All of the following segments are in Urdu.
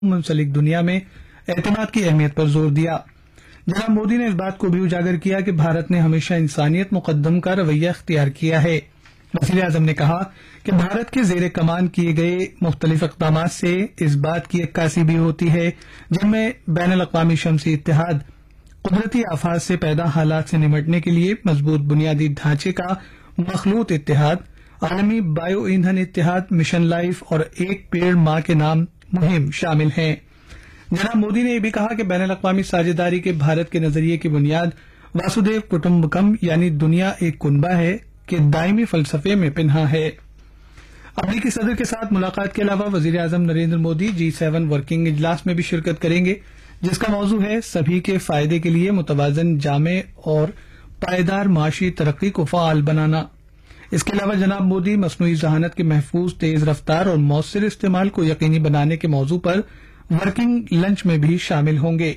منسلک دنیا میں اعتماد کی اہمیت پر زور دیا۔ جناب مودی نے اس بات کو بھی اجاگر کیا کہ بھارت نے ہمیشہ انسانیت مقدم کا رویہ اختیار کیا ہے۔ وزیر اعظم نے کہا کہ بھارت کے زیر کمان کیے گئے مختلف اقدامات سے اس بات کی عکاسی بھی ہوتی ہے جن میں بین الاقوامی شمسی اتحاد، قدرتی آفات سے پیدا حالات سے نمٹنے کے لیے مضبوط بنیادی ڈھانچے کا مخلوط اتحاد، عالمی بائیو ایندھن اتحاد، مشن لائف اور ایک پیڑ ماں کے نام مہم شامل ہیں۔ جناب مودی نے یہ بھی کہا کہ بین الاقوامی ساجھیداری کے بھارت کے نظریے کی بنیاد واسودیو کٹمبکم یعنی دنیا ایک کنبہ ہے کے دائمی فلسفے میں پنہاں ہے۔ امریکی صدر کے ساتھ ملاقات کے علاوہ وزیر اعظم نریندر مودی G7 ورکنگ اجلاس میں بھی شرکت کریں گے جس کا موضوع ہے سبھی کے فائدے کے لیے متوازن، جامع اور پائیدار معاشی ترقی کو فعال بنانا۔ اس کے علاوہ جناب مودی مصنوعی ذہانت کے محفوظ، تیز رفتار اور مؤثر استعمال کو یقینی بنانے کے موضوع پر ورکنگ لنچ میں بھی شامل ہوں گے۔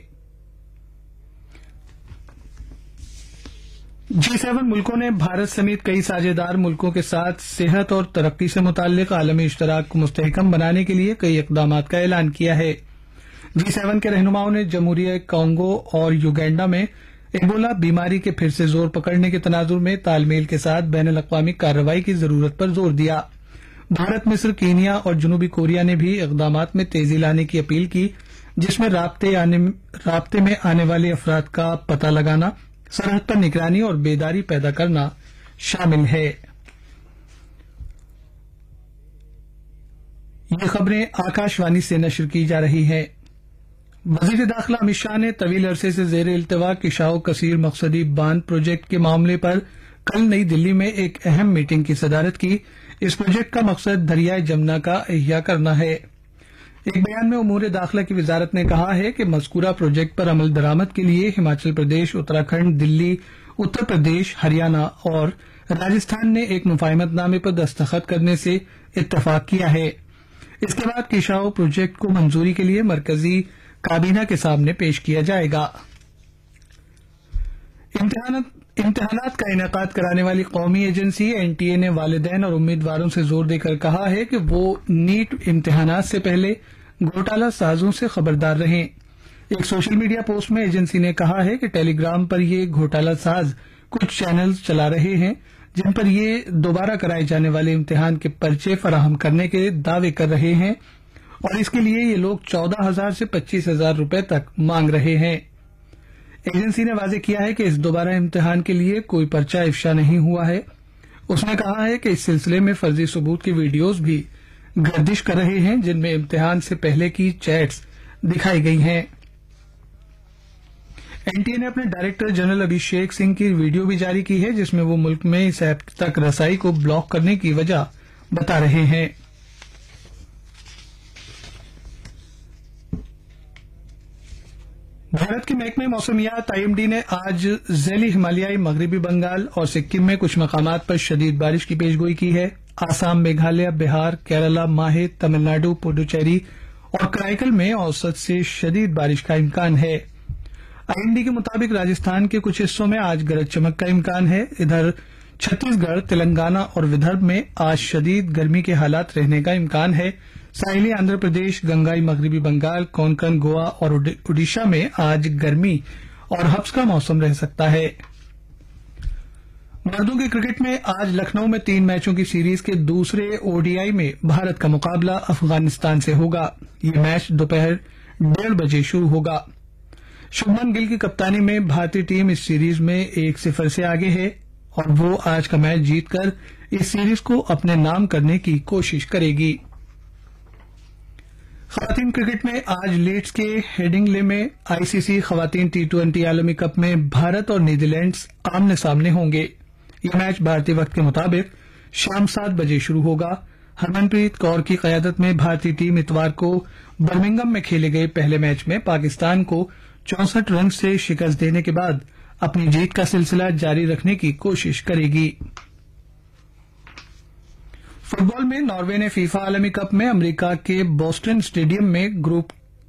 G7 ملکوں نے بھارت سمیت کئی ساجھیدار ملکوں کے ساتھ صحت اور ترقی سے متعلق عالمی اشتراک کو مستحکم بنانے کے لیے کئی اقدامات کا اعلان کیا ہے۔ G7 کے رہنماؤں نے جمہوریہ کانگو اور یوگینڈا میں ایبولا بیماری کے پھر سے زور پکڑنے کے تناظر میں تال میل کے ساتھ بین الاقوامی کارروائی کی ضرورت پر زور دیا۔ بھارت، مصر، کینیا اور جنوبی کوریا نے بھی اقدامات میں تیزی لانے کی اپیل کی جس میں رابطے میں آنے والے افراد کا پتہ لگانا، سرحد پر نگرانی اور بیداری پیدا کرنا شامل ہے۔ یہ خبریں آکاش وانی سے نشر کی جا رہی ہیں۔ وزیر داخلہ امت شاہ نے طویل عرصے سے زیر التواء کشاؤ کثیر مقصدی باندھ پروجیکٹ کے معاملے پر کل نئی دلی میں ایک اہم میٹنگ کی صدارت کی۔ اس پروجیکٹ کا مقصد دریائے جمنا کا احیاء کرنا ہے۔ ایک بیان میں امور داخلہ کی وزارت نے کہا ہے کہ مذکورہ پروجیکٹ پر عمل درآمد کے لیے ہماچل پردیش، اتراکھنڈ، دلی، اتر پردیش، ہریانہ اور راجستھان نے ایک مفاہمت نامے پر دستخط کرنے سے اتفاق کیا ہے۔ اس کے بعد کشاؤ پروجیکٹ کو منظوری کے لیے مرکزی کابینہ کے سامنے پیش کیا جائے گا۔ امتحانات کا انعقاد کرانے والی قومی ایجنسی NTA نے والدین اور امیدواروں سے زور دے کر کہا ہے کہ وہ نیٹ امتحانات سے پہلے گھوٹالہ سازوں سے خبردار رہیں۔ ایک سوشل میڈیا پوسٹ میں ایجنسی نے کہا ہے کہ ٹیلی گرام پر یہ گھوٹالہ ساز کچھ چینلز چلا رہے ہیں جن پر یہ دوبارہ کرائے جانے والے امتحان کے پرچے فراہم کرنے کے دعوے کر رہے ہیں اور اس کے لیے یہ لوگ 14,000 سے 25,000 روپے تک مانگ رہے ہیں۔ ایجنسی نے واضح کیا ہے کہ اس دوبارہ امتحان کے لیے کوئی پرچہ افشا نہیں ہوا ہے۔ اس نے کہا ہے کہ اس سلسلے میں فرضی ثبوت کی ویڈیوز بھی گردش کر رہے ہیں جن میں امتحان سے پہلے کی چیٹس دکھائی گئی ہیں۔ NTA نے اپنے ڈائریکٹر جنرل ابھیشیک سنگھ کی ویڈیو بھی جاری کی ہے جس میں وہ ملک میں اس ایپ تک رسائی کو بلاک کرنے کی وجہ بتا رہے ہیں۔ بھارت کے محکمہ موسمیات IMD نے آج ذیلی ہمالیائی مغربی بنگال اور سکم میں کچھ مقامات پر شدید بارش کی پیشگوئی کی ہے۔ آسام، میگھالیہ، بہار، کیرالہ، ماہے، تمل ناڈو، پڈوچیری اور کرائیکل میں اوسط سے شدید بارش کا امکان ہے۔ IMD کے مطابق راجستھان کے کچھ حصوں میں آج گرج چمک کا امکان ہے۔ ادھر چھتیس گڑھ، تلنگانہ اور ودربھ میں آج شدید گرمی کے حالات رہنے کا امکان ہے۔ ساحلی آندھرا پردیش، گنگائی مغربی بنگال، کونکن، گوا اور اڈیشہ میں آج گرمی اور حبس کا موسم رہ سکتا ہے۔ مردوں کے کرکٹ میں آج لکھنؤ میں 3 میچوں کی سیریز کے دوسرے ODI میں بھارت کا مقابلہ افغانستان سے ہوگا۔ یہ میچ دوپہر 1:30 بجے شروع ہوگا۔ شبھمن گل کی کپتانی میں بھارتی ٹیم اس سیریز میں 1-0 سے آگے ہے اور وہ آج کا میچ جیت کر اس سیریز کو اپنے نام کرنے کی کوشش کرے گی۔ خواتین کرکٹ میں آج لیڈز کے ہیڈنگلے میں ICC خواتین T20 عالمی کپ میں بھارت اور نیدر لینڈز آمنے سامنے ہوں گے۔ یہ میچ بھارتی وقت کے مطابق شام 7 بجے شروع ہوگا۔ ہرمنپریت کور کی قیادت میں بھارتی ٹیم اتوار کو برمنگم میں کھیلے گئے پہلے میچ میں پاکستان کو 64 رن سے شکست دینے کے بعد اپنی جیت کا سلسلہ جاری رکھنے کی کوشش کرے گی۔ فٹ بال میں ناروے نے فیفا عالمی کپ میں امریکہ کے بوسٹن اسٹیڈیم میں گروپ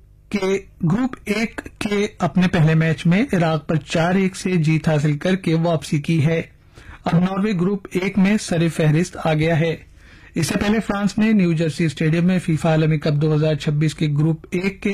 1 کے اپنے پہلے میچ میں عراق پر 4-1 سے جیت حاصل کر کے واپسی کی ہے۔ اب ناروے گروپ 1 میں سر فہرست آ گیا ہے۔ इससे पहले फ्रांस में न्यू जर्सी स्टेडियम में फीफा आलमी कप 2026 के ग्रुप 1 के